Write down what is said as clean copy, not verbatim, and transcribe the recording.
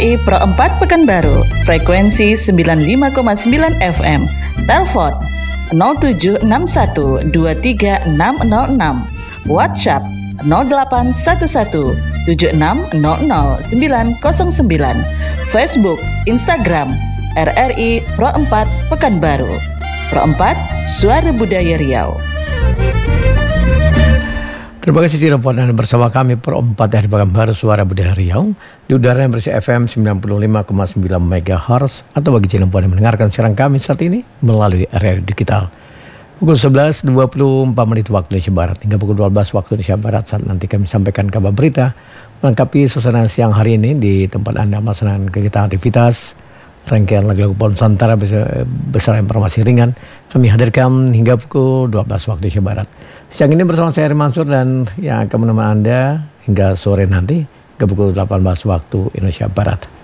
RRI Pro 4 Pekanbaru, frekuensi 95,9 FM, telepon 0761 23606, WhatsApp 0811 7600 Facebook, Instagram RRI Pro 4 Pekanbaru. Pro 4, Suara Budaya Riau. Terima kasih Cirebon dan bersama kami Pro 4 dari Pekanbaru Suara Budaya Riau di udara yang bersih FM 95,9 MHz atau bagi Cirebon yang mendengarkan siaran kami saat ini melalui RRI Digital. Pukul 11.24 waktu Indonesia Barat hingga pukul 12 waktu Indonesia Barat saat nanti kami sampaikan kabar berita melengkapi suasana siang hari ini di tempat Anda melaksanakan kegiatan aktivitas. Rangkaian lagu-lagu Nusantara beserta informasi ringan kami hadirkan hingga pukul 12 waktu Indonesia Barat. Siang ini bersama saya Heri Mansur dan yang akan menemani Anda hingga sore nanti ke pukul 18 waktu Indonesia Barat.